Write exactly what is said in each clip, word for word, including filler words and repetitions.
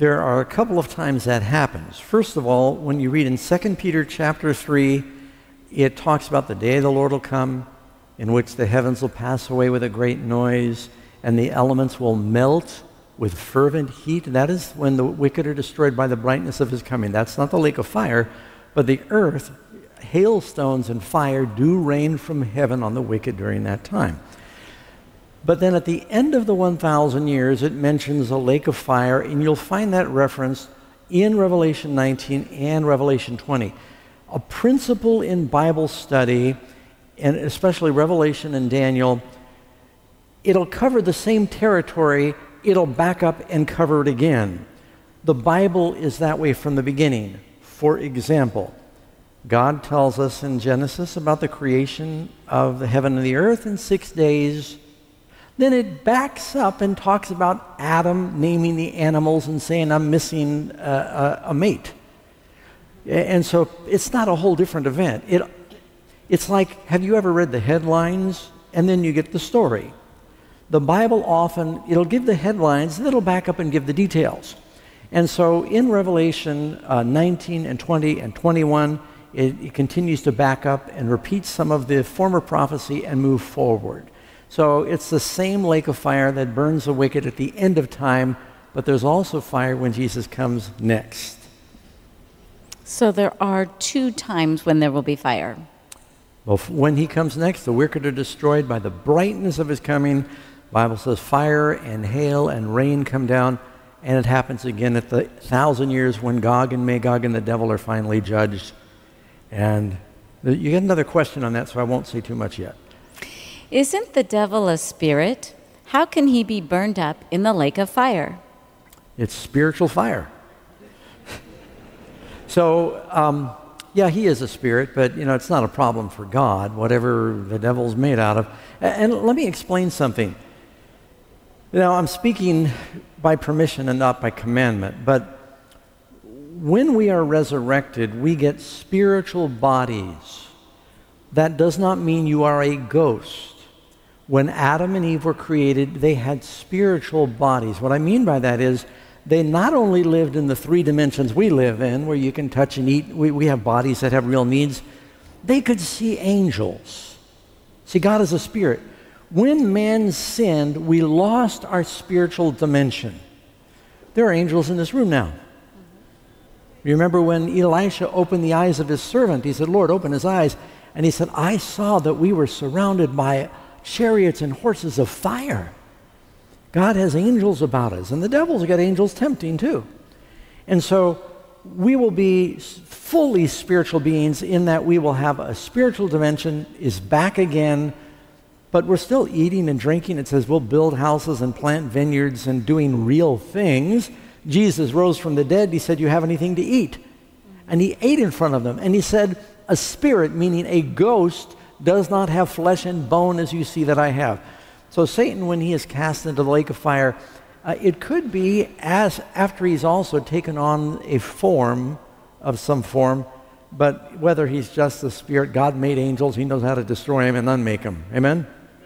There are a couple of times that happens. First of all, when you read in Second Peter chapter three, it talks about the day the Lord will come, in which the heavens will pass away with a great noise, and the elements will melt with fervent heat. That is when the wicked are destroyed by the brightness of his coming. That's not the lake of fire, but the earth, hailstones and fire do rain from heaven on the wicked during that time. But then at the end of the one thousand years, it mentions a lake of fire, and you'll find that reference in Revelation nineteen and Revelation twenty. A principle in Bible study, and especially Revelation and Daniel, it'll cover the same territory, it'll back up and cover it again. The Bible is that way from the beginning. For example, God tells us in Genesis about the creation of the heaven and the earth in six days. Then it backs up and talks about Adam naming the animals and saying, I'm missing a, a, a mate. And so it's not a whole different event. It, it's like, have you ever read the headlines and then you get the story? The Bible often, it'll give the headlines, and it'll back up and give the details. And so in Revelation uh, nineteen and twenty and twenty-one, it, it continues to back up and repeat some of the former prophecy and move forward. So it's the same lake of fire that burns the wicked at the end of time, but there's also fire when Jesus comes next. So there are two times when there will be fire. Well, when he comes next, the wicked are destroyed by the brightness of his coming. The Bible says fire and hail and rain come down, and it happens again at the thousand years when Gog and Magog and the devil are finally judged. And you get another question on that, so I won't say too much yet. Isn't the devil a spirit? How can he be burned up in the lake of fire? It's spiritual fire. So, um, yeah, he is a spirit, but, you know, it's not a problem for God, whatever the devil's made out of. And let me explain something. Now, I'm speaking by permission and not by commandment, but when we are resurrected, we get spiritual bodies. That does not mean you are a ghost. When Adam and Eve were created, they had spiritual bodies. What I mean by that is they not only lived in the three dimensions we live in, where you can touch and eat, we, we have bodies that have real needs, they could see angels. See, God is a spirit. When man sinned, we lost our spiritual dimension. There are angels in this room now. You remember when Elisha opened the eyes of his servant, he said, Lord, open his eyes. And he said, I saw that we were surrounded by chariots and horses of fire. God has angels about us, and the devil's got angels tempting too. And so we will be fully spiritual beings in that we will have a spiritual dimension, is back again, but we're still eating and drinking. It says we'll build houses and plant vineyards and doing real things. Jesus rose from the dead. He said, you have anything to eat? And he ate in front of them. And he said, a spirit, meaning a ghost, does not have flesh and bone as you see that I have. So Satan, when he is cast into the lake of fire, uh, it could be as after he's also taken on a form of some form, but whether he's just a spirit, God made angels, he knows how to destroy them and unmake them. Amen?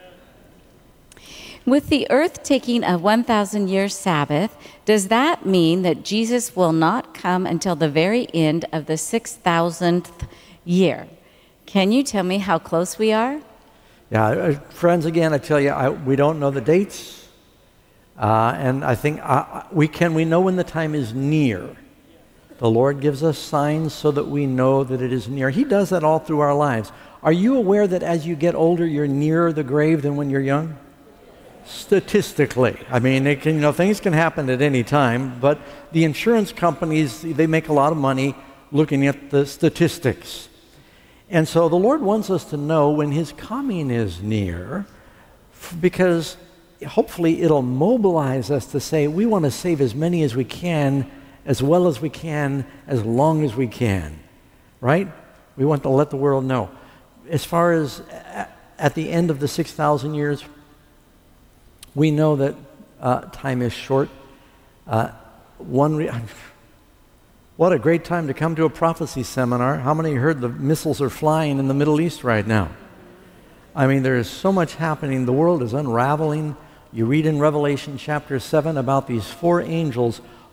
With the earth taking a one thousand year Sabbath, does that mean that Jesus will not come until the very end of the six thousandth year? Can you tell me how close we are? Yeah, uh, friends, again, I tell you, I, we don't know the dates. Uh, and I think uh, we can, we know when the time is near. The Lord gives us signs so that we know that it is near. He does that all through our lives. Are you aware that as you get older, you're nearer the grave than when you're young? Statistically. I mean, it can, you know, things can happen at any time, but the insurance companies, they make a lot of money looking at the statistics. And so the Lord wants us to know when his coming is near, because hopefully it'll mobilize us to say, we want to save as many as we can, as well as we can, as long as we can, right? We want to let the world know. As far as at the end of the six thousand years, we know that uh, time is short. Uh, one re- What a great time to come to a prophecy seminar. How many heard the missiles are flying in the Middle East right now? I mean, there is so much happening. The world is unraveling. You read in Revelation chapter seven about these four angels